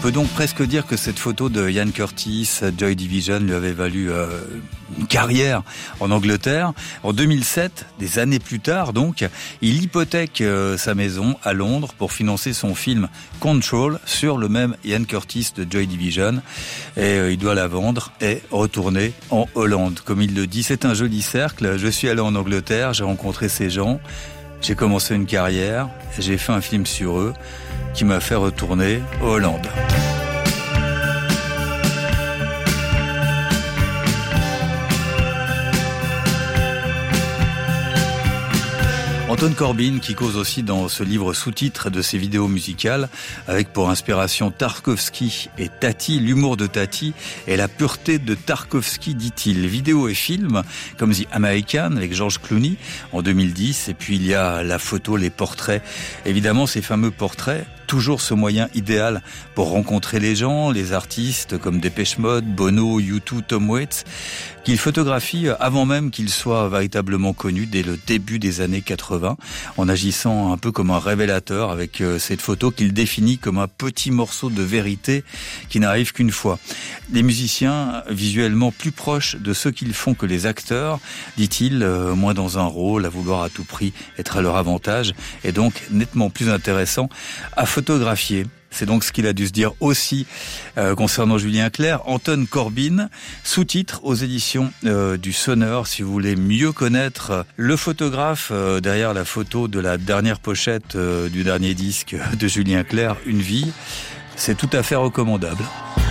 peut donc presque dire que cette photo de Ian Curtis, Joy Division, lui avait valu une carrière en Angleterre. En 2007, des années plus tard donc, il hypothèque sa maison à Londres pour financer son film Control sur le même Ian Curtis de Joy Division. Et il doit la vendre et retourner en Hollande. Comme il le dit, c'est un joli cercle. Je suis allé en Angleterre, j'ai rencontré ces gens, j'ai commencé une carrière, j'ai fait un film sur eux qui m'a fait retourner en Hollande. Anton Corbijn qui cause aussi dans ce livre sous-titre de ses vidéos musicales avec pour inspiration Tarkovsky et Tati, l'humour de Tati et la pureté de Tarkovsky, dit-il. Vidéo et film comme The American avec George Clooney en 2010 et puis il y a la photo, les portraits. Évidemment ces fameux portraits, toujours ce moyen idéal pour rencontrer les gens, les artistes comme Depeche Mode, Bono, U2, Tom Waits, qu'il photographie avant même qu'ils soient véritablement connus dès le début des années 80, en agissant un peu comme un révélateur avec cette photo qu'il définit comme un petit morceau de vérité qui n'arrive qu'une fois. Les musiciens, visuellement plus proches de ce qu'ils font que les acteurs, dit-il, moins dans un rôle, à vouloir à tout prix être à leur avantage, et donc nettement plus intéressant à photographier. C'est donc ce qu'il a dû se dire aussi concernant Julien Clerc. Anton Corbijn, sous-titre aux éditions du Sonneur, si vous voulez mieux connaître le photographe derrière la photo de la dernière pochette du dernier disque de Julien Clerc, Une vie. C'est tout à fait recommandable.